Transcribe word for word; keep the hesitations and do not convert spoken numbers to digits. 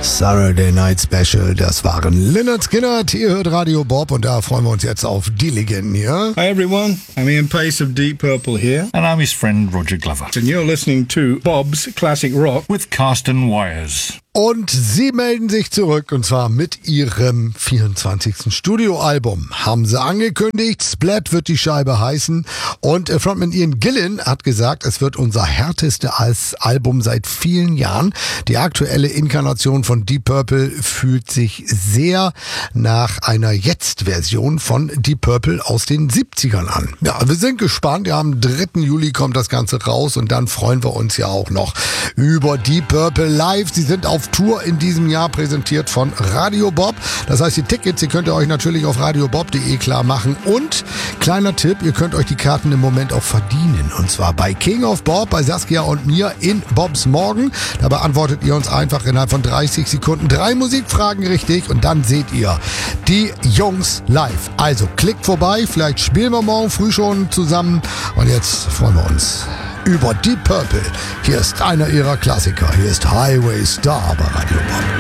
Saturday Night Special, das waren Lynyrd Skynyrd. Ihr hört Radio Bob und da freuen wir uns jetzt auf die Legenden hier. Hi everyone, I'm Ian Pace of Deep Purple here. And I'm his friend Roger Glover. And you're listening to Bob's Classic Rock with Carsten Wires. Und sie melden sich zurück und zwar mit ihrem vierundzwanzigsten Studioalbum. Haben sie angekündigt, Splat wird die Scheibe heißen und Frontman Ian Gillan hat gesagt, es wird unser härtestes Album seit vielen Jahren. Die aktuelle Inkarnation von Deep Purple fühlt sich sehr nach einer Jetzt-Version von Deep Purple aus den siebzigern an. Ja, wir sind gespannt. Ja, am dritten Juli kommt das Ganze raus und dann freuen wir uns ja auch noch über Deep Purple live. Sie sind auf Tour in diesem Jahr, präsentiert von Radio Bob. Das heißt, die Tickets, die könnt ihr euch natürlich auf radio bob punkt de klar machen. Und kleiner Tipp, ihr könnt euch die Karten im Moment auch verdienen. Und zwar bei King of Bob, bei Saskia und mir in Bobs Morgen. Da beantwortet ihr uns einfach innerhalb von dreißig Sekunden drei Musikfragen richtig und dann seht ihr die Jungs live. Also klickt vorbei, vielleicht spielen wir morgen früh schon zusammen. Und jetzt freuen wir uns über Deep Purple. Hier ist einer ihrer Klassiker. Hier ist Highway Star bei Radio Bob.